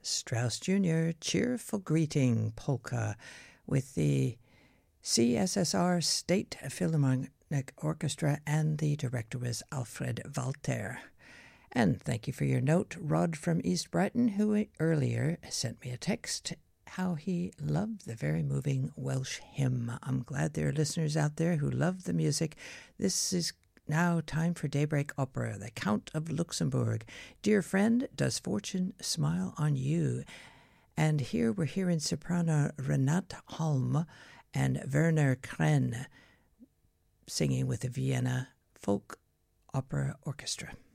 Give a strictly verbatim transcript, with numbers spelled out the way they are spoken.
Strauss Junior Cheerful Greeting Polka with the C S S R State Philharmonic Orchestra, and the director was Alfred Walter. And thank you for your note, Rod from East Brighton, who earlier sent me a text how he loved the very moving Welsh hymn. I'm glad there are listeners out there who love the music. This is now time for Daybreak Opera, The Count of Luxembourg. Dear friend, does fortune smile on you? And here we're hearing soprano Renate Holm and Werner Krenn singing with the Vienna Folk Opera Orchestra.